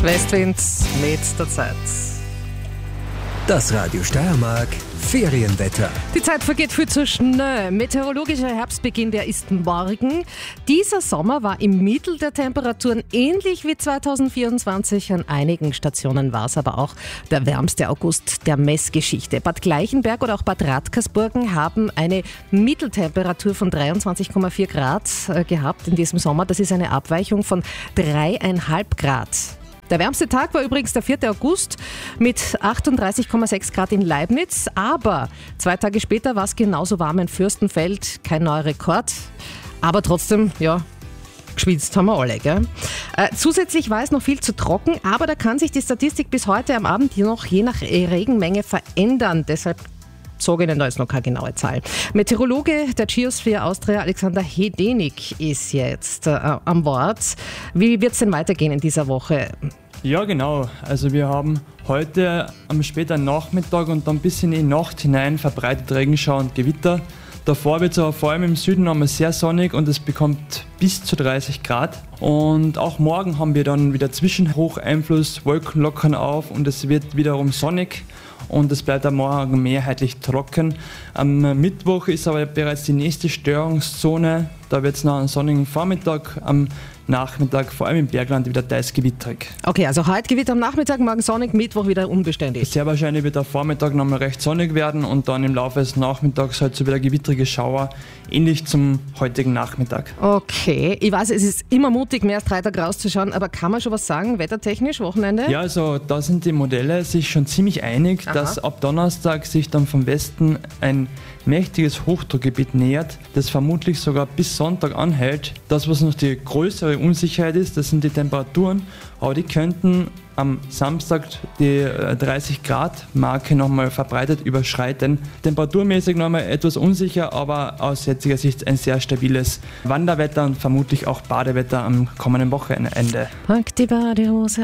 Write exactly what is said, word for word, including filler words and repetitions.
Westwind mit der Zeit. Das Radio Steiermark Ferienwetter. Die Zeit vergeht viel zu schnell. Meteorologischer Herbstbeginn, der ist morgen. Dieser Sommer war im Mittel der Temperaturen ähnlich wie zweitausendvierundzwanzig. An einigen Stationen war es aber auch der wärmste August der Messgeschichte. Bad Gleichenberg oder auch Bad Radkersburgen haben eine Mitteltemperatur von dreiundzwanzig Komma vier Grad gehabt in diesem Sommer. Das ist eine Abweichung von dreieinhalb Grad. Der wärmste Tag war übrigens der vierte August mit achtunddreißig Komma sechs Grad in Leibniz, aber zwei Tage später war es genauso warm in Fürstenfeld, kein neuer Rekord, aber trotzdem, ja, geschwitzt haben wir alle, gell? Äh, zusätzlich war es noch viel zu trocken, aber da kann sich die Statistik bis heute am Abend noch je nach Regenmenge verändern, deshalb sage Ihnen da jetzt noch keine genaue Zahl. Meteorologe der Geosphere Austria, Alexander Hedenik, ist jetzt äh, am Wort. Wie wird es denn weitergehen in dieser Woche? Ja, genau. Also wir haben heute am späten Nachmittag und dann bis in die Nacht hinein verbreitet Regenschauer und Gewitter. Davor wird es aber vor allem im Süden einmal sehr sonnig und es bekommt bis zu dreißig Grad. Und auch morgen haben wir dann wieder Zwischenhocheinfluss, Wolken lockern auf und es wird wiederum sonnig. Und es bleibt am Morgen mehrheitlich trocken. Am Mittwoch ist aber bereits die nächste Störungszone. Da wird es noch einen sonnigen Vormittag, am Nachmittag, vor allem im Bergland, wieder teils gewitterig. Okay, also heute Gewitter am Nachmittag, morgen sonnig, Mittwoch wieder unbeständig. Sehr wahrscheinlich wird der Vormittag nochmal recht sonnig werden und dann im Laufe des Nachmittags halt so wieder gewittrige Schauer, ähnlich zum heutigen Nachmittag. Okay, ich weiß, es ist immer mutig, mehr als drei Tage rauszuschauen, aber kann man schon was sagen, wettertechnisch, Wochenende? Ja, also da sind die Modelle sich schon ziemlich einig, Aha. dass ab Donnerstag sich dann vom Westen ein mächtiges Hochdruckgebiet nähert, das vermutlich sogar bis Sonntag anhält. Das, was noch die größere Unsicherheit ist, das sind die Temperaturen, aber die könnten am Samstag die dreißig Grad Marke nochmal verbreitet überschreiten. Temperaturmäßig nochmal etwas unsicher, aber aus jetziger Sicht ein sehr stabiles Wanderwetter und vermutlich auch Badewetter am kommenden Wochenende. Pack die Badehose